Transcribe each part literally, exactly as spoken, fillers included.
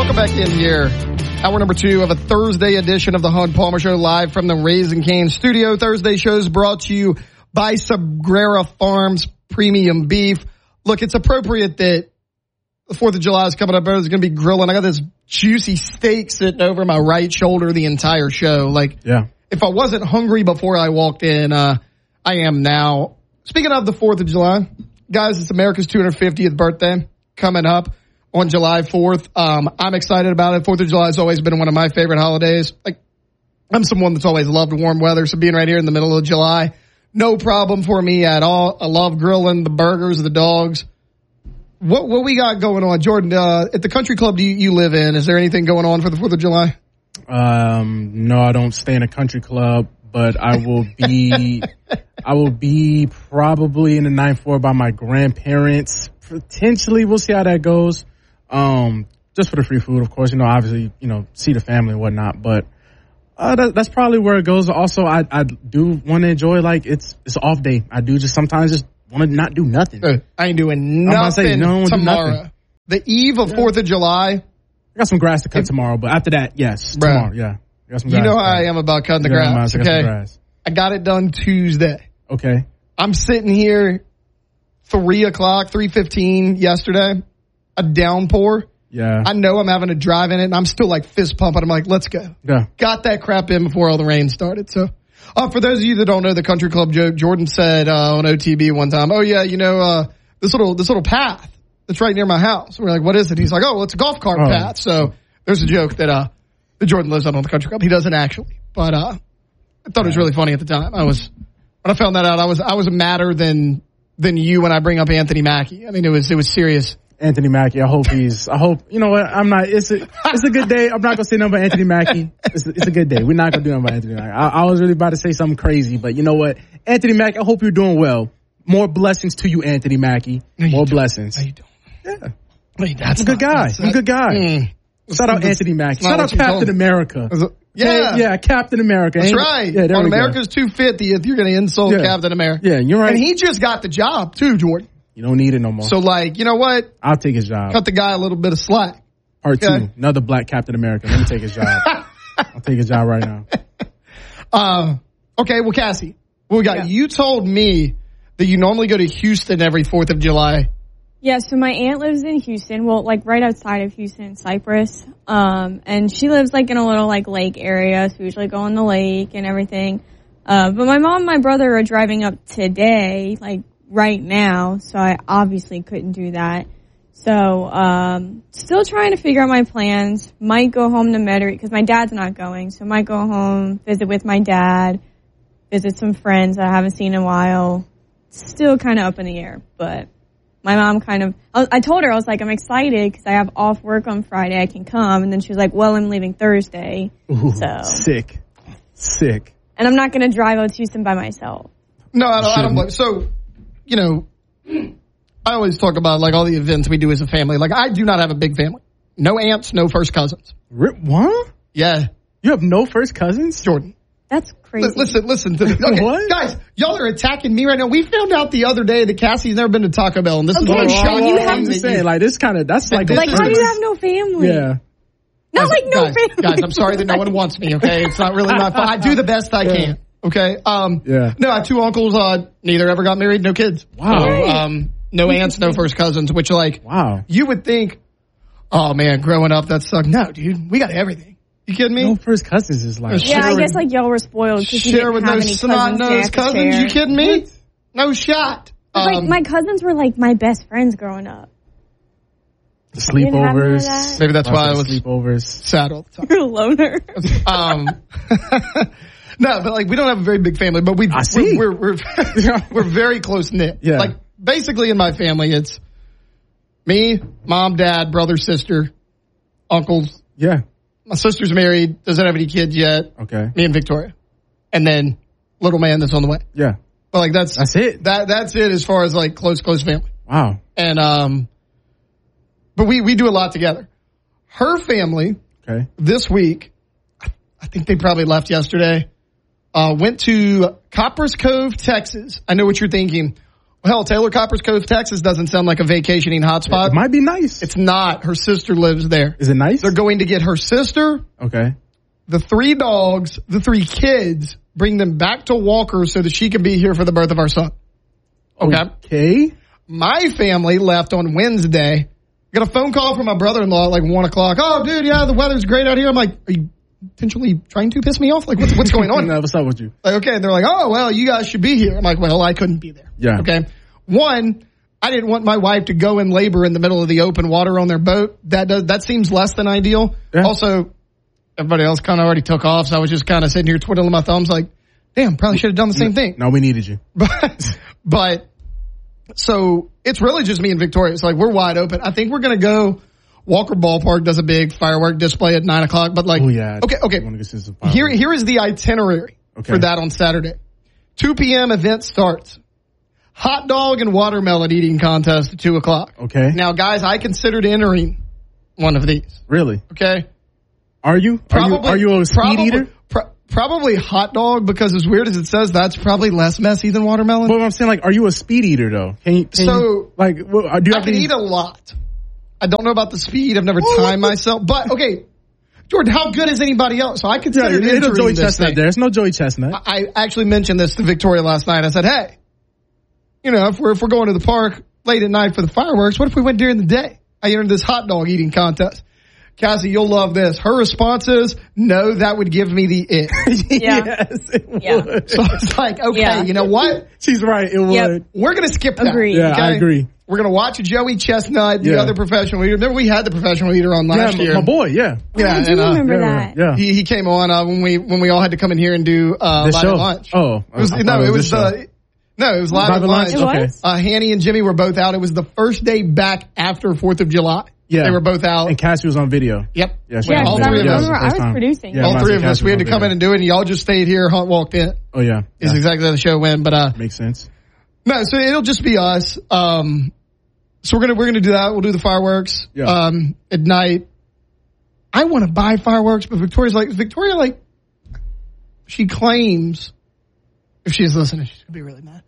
Welcome back in here. Hour number two of a Thursday edition of the Hunt Palmer Show, live from the Raising Cane studio. Thursday shows brought to you by Sagrera Farms Premium Beef. Look, it's appropriate that the fourth of July is coming up. There's going to be grilling. I got this juicy steak sitting over my right shoulder the entire show. Like, yeah. If I wasn't hungry before I walked in, uh, I am now. Speaking of the fourth of July, guys, it's America's two hundred fiftieth birthday coming up on July fourth. Um, I'm excited about it. fourth of July has always been one of my favorite holidays. Like, I'm someone that's always loved warm weather, so being right here in the middle of July, no problem for me at all. I love grilling the burgers, the dogs. What what we got going on, Jordan? Uh, at the country club do you, you live in, is there anything going on for the fourth of July? Um, no, I don't stay in a country club, but I will be, I will be probably in the ninth floor by my grandparents. Potentially, we'll see how that goes. Um, just for the free food, of course. You know, obviously, you know, see the family and whatnot. But uh, that, that's probably where it goes. Also, I I do want to enjoy, like, it's it's an off day. I do just sometimes just want to not do nothing. I ain't doing nothing say, no, tomorrow. Nothing. The eve of fourth yeah. of July. I got some grass to cut tomorrow, but after that, yes, Bruh, tomorrow, yeah. I got some grass you know how I am about cutting the yeah, grass, I okay? Grass. I got it done Tuesday. Okay. I'm sitting here three o'clock, three fifteen yesterday, a downpour. Yeah. I know I'm having to drive in it, and I'm still like fist pumping. I'm like, let's go. Yeah. Got that crap in before all the rain started. So, uh, for those of you that don't know the country club joke, Jordan said uh, on O T B one time, oh, yeah, you know, uh, this little this little path that's right near my house. We're like, what is it? He's like, oh, well, it's a golf cart oh. path. So there's a joke that uh, that Jordan lives out on the country club. He doesn't actually. But uh, I thought it was really funny at the time. I was when I found that out, I was I was madder than than you when I bring up Anthony Mackie. I mean, it was it was serious. Anthony Mackie, I hope he's, I hope, you know what, I'm not, it's a, it's a good day. I'm not going to say nothing about Anthony Mackie. It's a, it's a good day. We're not going to do nothing about Anthony Mackie. I, I was really about to say something crazy, but you know what? Anthony Mackie, I hope you're doing well. More blessings to you, Anthony Mackie. No, More don't. blessings. No, you don't. Yeah. Wait, that's I'm a good not, guy. that's, I'm a good guy. Mm. Shout out Anthony Mackie. Shout out Captain America. Yeah. Hey, yeah, Captain America. That's Ain't, right. Yeah, there on we America's go. two fiftieth, you're going to insult yeah. Captain America. Yeah, you're right. And he just got the job, too, Jordan. You don't need it no more. So, like, you know what? I'll take his job. Cut the guy a little bit of slack. Part okay. two, another black Captain America. Let me take his job. I'll take his job right now. Uh, okay, well, Cassie, what we got? Yeah. You told me that you normally go to Houston every fourth of July. Yeah, so my aunt lives in Houston, well, like right outside of Houston, Cypress. Um, and she lives like in a little like lake area, so we usually go on the lake and everything. Uh, but my mom and my brother are driving up today, like right now, so I obviously couldn't do that. So, um, still trying to figure out my plans. Might go home to Metairie, because my dad's not going, so might go home, visit with my dad, visit some friends that I haven't seen in a while. Still kind of up in the air, but my mom kind of, I, I told her, I was like, I'm excited because I have off work on Friday, I can come, and then she was like, well, I'm leaving Thursday. Ooh, so sick. Sick. And I'm not going to drive out to Houston by myself. No, I don't, I don't blame. So, you know, I always talk about like all the events we do as a family. Like, I do not have a big family. No aunts, no first cousins. What? Yeah. You have no first cousins? Jordan. That's crazy. L- listen, listen to me. Okay, what? Guys, y'all are attacking me right now. We found out the other day that Cassie's never been to Taco Bell, and this Okay, is what so I'm you shocking. have I'm to just saying, like, this kind of, that's like, like, how do you have no family? Yeah. Not guys, like no guys, family. Guys, I'm sorry that no one wants me, okay? It's not really my fault. I do the best I Yeah. can, okay? Um, Yeah. No, I have two uncles, uh, neither ever got married, no kids. Wow. So, um, no aunts, no first cousins, which, like, Wow. you would think, oh, man, growing up, that sucked. No, dude, we got everything. You kidding me? No first cousins is like, Yeah, I Share guess like y'all were spoiled because you Share didn't with have those any snot cousins. to nosed have to cousins? share. You kidding me? No shot. But, like Um, my cousins were like my best friends growing up. the didn't have none of sleepovers. that? Maybe that's why I was sleepovers. sad all the time. You're a loner. Um, no, but like we don't have a very big family, but we I see. we're we're we're, we're very close knit. Yeah. Like basically in my family, it's me, mom, dad, brother, sister, uncles. Yeah. My sister's married, doesn't have any kids yet. Okay. Me and Victoria, and then little man that's on the way. Yeah. But like that's That's it. that that's it as far as like close close family. Wow. And um, but we we do a lot together. Her family. Okay. This week, I think they probably left yesterday, uh, went to Copperas Cove, Texas. I know what you're thinking. Hell, Taylor Copper's Cove, Texas doesn't sound like a vacationing hotspot. It might be nice. It's not. Her sister lives there. Is it nice? They're going to get her sister, Okay. the three dogs, the three kids, bring them back to Walker so that she can be here for the birth of our son. Okay. Okay. My family left on Wednesday. Got a phone call from my brother-in-law at like one o'clock. Oh, dude, yeah, the weather's great out here. I'm like, are you intentionally trying to piss me off? Like, what's, what's going on? No, what's up with you? Like, okay, and they're like, oh, well, you guys should be here. I'm like, well, I couldn't be there. Yeah. Okay. One, I didn't want my wife to go in labor in the middle of the open water on their boat. That does, that seems less than ideal. Yeah. Also, everybody else kind of already took off, so I was just kind of sitting here twiddling my thumbs like, damn, probably should have done the same thing. No, we needed you. But, but, so it's really just me and Victoria. It's like, we're wide open. I think we're going to go. Walker Ballpark does a big firework display at nine o'clock, but like, Oh, yeah. okay, okay. I wanna get some Here, fireworks. here is the itinerary Okay. for that on Saturday. two p.m. event starts. Hot dog and watermelon eating contest at two o'clock. Okay. Now, guys, I considered entering one of these. Really? Okay. Are you? Probably, are you, are you a speed probably, eater? pro- probably hot dog, because as weird as it says, that's probably less messy than watermelon. But I'm saying, like, are you a speed eater though? Can you? Can So, you, like, what, do you I have can any? eat a lot. I don't know about the speed. I've never timed myself. But, okay, Jordan, how good is anybody else? So I Yeah, considered there's no entering Joey this Chestnut thing. there. There's no Joey Chestnut. I actually mentioned this to Victoria last night. I said, hey, you know, if we're, if we're going to the park late at night for the fireworks, what if we went during the day? I entered this hot dog eating contest. Cassie, you'll love this. Her response is, no, that would give me the ick. Yeah. Yes, it Yeah. would. So it's like, okay, Yeah. you know what? She's right. It Yep. would. We're going to skip that. Agreed. Yeah, I okay? agree. We're going to watch Joey Chestnut, the Yeah. other professional eater. Remember we had the professional eater on Yeah, last my, year. my boy. Yeah. Yeah, I do and, uh, remember yeah, that. Yeah. He, he came on uh, when we when we all had to come in here and do uh, The live show. at lunch. Oh, it was, I no, thought it it was was the uh, show. no, it was live, Live at at lunch. lunch? It Okay. was? Uh, Hanny and Jimmy were both out. It was the first day back after Fourth of July. Yeah. They were both out. And Cassie was on video. Yep. Yeah, she Yeah, was all on because I, three video. of us. remember I First was time. producing. Yeah, all Cassie three of us. was We had on to come video. in and do it, and y'all just stayed here. Hunt walked in. Oh yeah. Is yeah. exactly how the show went. But uh, Makes sense. no, so it'll just be us. Um, so we're gonna we're gonna do that. We'll do the fireworks Yeah. um, at night. I want to buy fireworks, but Victoria's like Victoria like she claims, if she's listening, she's gonna be really mad.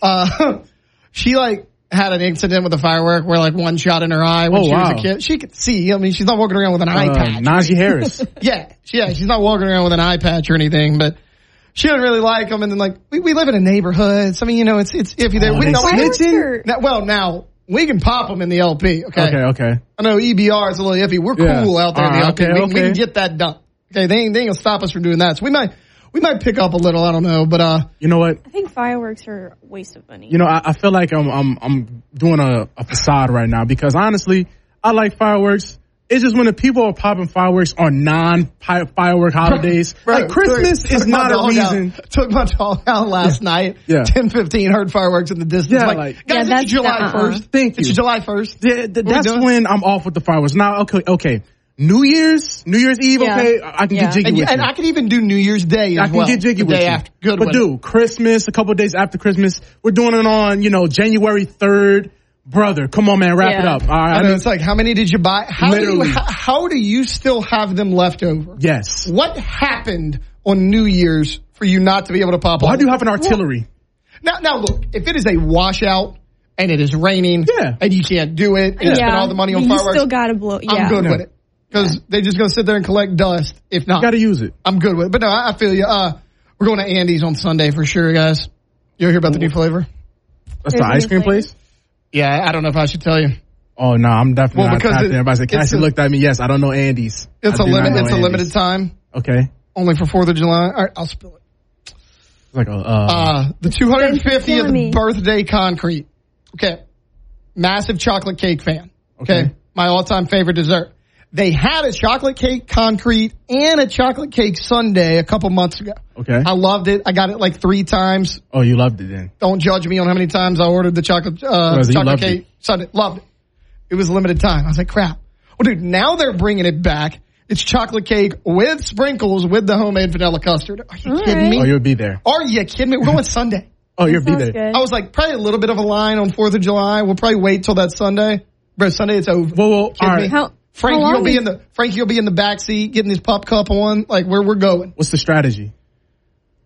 Uh, she like had an incident with a firework where like one shot in her eye when Oh, she was wow. a kid. She could see. I mean, she's not walking around with an eye Uh, patch. Najee Harris. Yeah, yeah, she's not walking around with an eye patch or anything, but she doesn't really like them. And then like we, we live in a neighborhood, so I mean, you know, it's it's iffy there. Oh, we they know snitching? Fireworks now, well now we can pop them in the L P. Okay, Okay. Okay. I know E B R is a little iffy. We're Yeah. cool out there in the Uh, L P. okay, we, we okay. can get that done. Okay, they ain't they ain't gonna stop us from doing that. So we might we might pick up a little. I don't know, but uh, You know what? I think fireworks are a waste of money. You know, I, I feel like I'm I'm I'm doing a, a facade right now because honestly, I like fireworks. It's just when the people are popping fireworks on non-firework holidays, Bro, like Christmas took- is took my not a dog reason. Out, took my dog out last night. Yeah. ten fifteen, heard fireworks in the distance. Yeah, like, like- guys, Yeah, it's that's July the- first. Thank you. It's July first. Yeah, th- we that's doing? when I'm off with the fireworks. Now, okay, okay. New Year's, New Year's Eve, Yeah. okay, I I can Yeah. get jiggy And, with and you. I could even do New Year's Day as I can well. get jiggy the with day you. after. Good but with it. dude, Christmas, a couple of days after Christmas, we're doing it on, you know, January third. Brother, come on, man, wrap Yeah. it up. All right, I know need- it's like, how many did you buy? How do you, Literally. how, how do you still have them left over? yes. What happened on New Year's for you not to be able to pop Why all do you of have an artillery? Now, now look, if it is a washout and it is raining Yeah. and you can't do it and you yeah, spend all the money on you fireworks, still gotta blow. Yeah. I'm good Yeah. with it. Because they're just going to sit there and collect dust. If not, You got to use it. I'm good with it. But no, I, I feel you. Uh, we're going to Andy's on Sunday for sure, guys. You ever hear about the new flavor? That's There's the a ice new cream flavor? place? Yeah, I don't know if I should tell you. Oh, no, I'm definitely Well, not because tapped it- in. Everybody said, it's Cassie a- looked at me. Yes, I don't know Andy's. It's I a do not limit. know It's a Andy's. limited time, Okay. only for Fourth of July. All right, I'll spill it. It's like a, uh, Uh, the two hundred fiftieth killing me. birthday concrete. Okay. Massive chocolate cake fan. Okay. Okay. My all-time favorite dessert. They had a chocolate cake concrete and a chocolate cake sundae a couple months ago. okay. I loved it. I got it like three times. Oh, you loved it then. Don't judge me on how many times I ordered the chocolate, uh, Because you chocolate loved cake sundae. Loved it. It was a limited time. I was like, crap. Well, dude, now they're bringing it back. It's chocolate cake with sprinkles with the homemade vanilla custard. Are you All kidding right. me? Oh, you'll be there. Are you kidding me? We're going Sunday. Oh, you'll be Sounds there. good. I was like, probably a little bit of a line on fourth of July. We'll probably wait till that Sunday. Bro, Sunday it's over. Well, well, Kidding all me? right. How, Frank, how long you'll be is- in the Frank, you'll be in the back seat getting his pup cup on. Like where we're going. What's the strategy?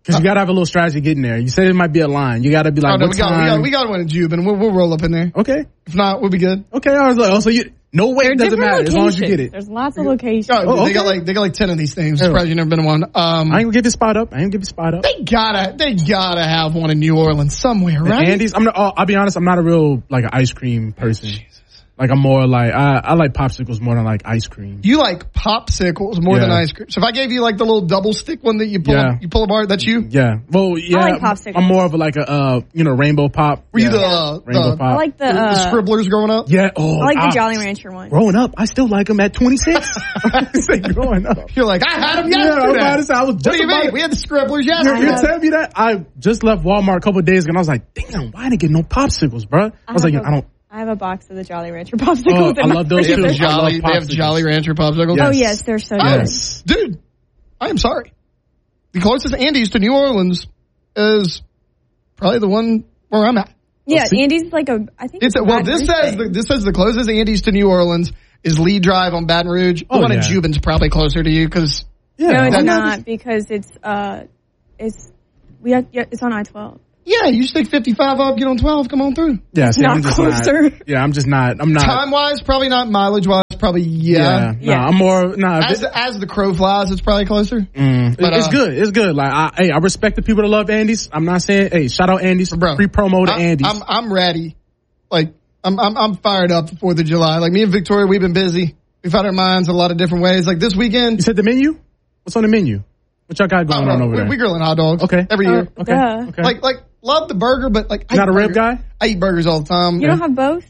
Because you got to have a little strategy getting there. You said it might be a line. You got to be like, oh, no, what we got, time? we got, we got one in Jubin. We'll, we'll roll up in there. Okay. If not, we'll be good. Okay. I was like, oh, so you, no weight doesn't matter locations. as long as you get it. There's lots of locations. Oh, Oh, they okay. got like, they got like ten of these things. I'm surprised you've never been to one. Um, I ain't gonna give you spot up. I ain't gonna give you spot up. they gotta, they gotta have one in New Orleans somewhere, right? Andy's, I'm not, oh, I'll be honest, I'm not a real, like, an ice cream person. Like, I'm more like, I, I like popsicles more than like ice cream. You like popsicles more Yeah. than ice cream. So if I gave you like the little double stick one that you pull, Yeah. you pull apart, that's you? Yeah. Well, yeah. I like popsicles. I'm more of a, like a, uh, you know, rainbow pop. Were you Yeah. the, uh, Rainbow the, pop. I like the, the, the uh, scribblers growing up? Yeah. Oh, I like the I- Jolly Rancher one. Growing up, I still like them at twenty-six. I say growing up. You're like, I had them Yeah, I was yesterday. about to say, I was What just do you about mean? to- We had the scribblers You're, yesterday. you're telling me that? I just left Walmart a couple of days ago and I was like, damn, why didn't I get no popsicles, bro? I was have like, a- I don't. I have a box of the Jolly Rancher popsicles. Oh, in I my love those They have, too. the freezer. I love Jolly, they have popsicles. Jolly Rancher popsicles. Oh Yes. yes, they're so Oh, good. Yes. dude, I am sorry. The closest Andy's to New Orleans is probably the one where I'm at. Yeah, see. Andy's like a. I think It's it's a well, Baton this Rouge says thing. the, this says the closest Andy's to New Orleans is Lee Drive on Baton Rouge. The Oh, one in yeah. Jubin's probably closer to you because Yeah. No, it's That- not because it's uh, it's we have, yeah, it's on I twelve. yeah, you just take fifty-five up, get on twelve, come on through. Yeah, see, Not I'm just closer. Not, yeah, I'm just not. I'm not. Time wise, probably not. Mileage wise, probably yeah. Yeah. No, Yeah. I'm more. Nah, As the, as the crow flies, it's probably closer. Mm, But, it's uh, good. It's good. Like, I, hey, I respect the people that love Andy's. I'm not saying, hey, shout out Andy's. Bro, Free promo to I, Andy's. I'm I'm ready. Like I'm I'm I'm fired up for Fourth of July. Like me and Victoria, we've been busy. We've had our minds a lot of different ways. Like this weekend, you said the menu? What's on the menu? What y'all got going I don't on know, over we, there? we grilling hot dogs. Okay. every year. Oh, okay. duh. Okay. Like like love the burger, but like I Not eat a rib burger- guy? I eat burgers all the time. You don't have both?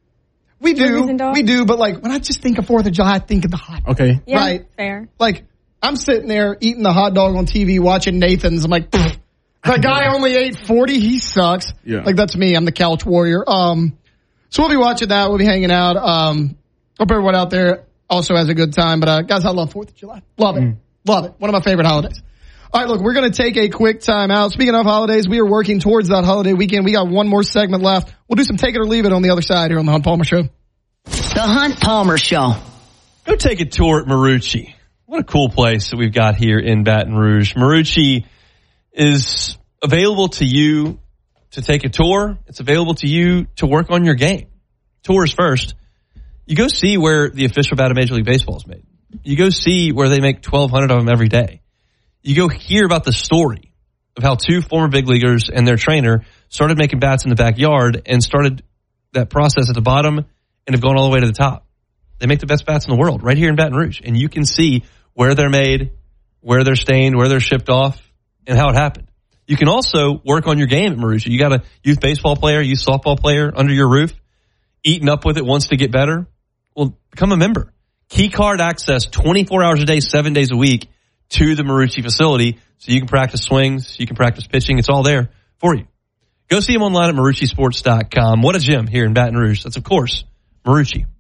we burgers do, and dogs? we do. But like when I just think of Fourth of July, I think of the hot. okay. Yeah, Right. fair. Like I'm sitting there eating the hot dog on T V, watching Nathan's. I'm like, "Pfft, that guy only ate forty. He sucks. Yeah. Like that's me. I'm the couch warrior. Um, so we'll be watching that. We'll be hanging out. Um, hope everyone out there also has a good time. But uh, guys, I love Fourth of July. Love it. Love it. One of my favorite holidays. All right, look, we're going to take a quick time out. Speaking of holidays, we are working towards that holiday weekend. We got one more segment left. We'll do some take it or leave it on the other side here on the Hunt Palmer Show. The Hunt Palmer Show. Go take a tour at Marucci. What a cool place that we've got here in Baton Rouge. Marucci is available to you to take a tour. It's available to you to work on your game. Tours first. You go see where the official bat of Major League Baseball is made. You go see where they make twelve hundred of them every day. You go hear about the story of how two former big leaguers and their trainer started making bats in the backyard and started that process at the bottom and have gone all the way to the top. They make the best bats in the world right here in Baton Rouge. And you can see where they're made, where they're stained, where they're shipped off, and how it happened. You can also work on your game at Marucci. You got a youth baseball player, youth softball player under your roof, eating up with it, wants to get better. Well, become a member. Key card access twenty-four hours a day, seven days a week to the Marucci facility so you can practice swings, you can practice pitching. It's all there for you. Go see him online at Marucci Sports dot com. What a gym here in Baton Rouge. That's, of course, Marucci.